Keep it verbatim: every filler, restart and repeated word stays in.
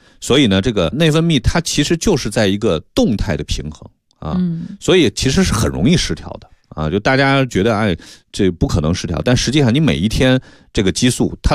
所以呢，这个内分泌它其实就是在一个动态的平衡啊， 嗯、 所以其实是很容易失调的啊。就大家觉得哎，这不可能失调，但实际上你每一天这个激素它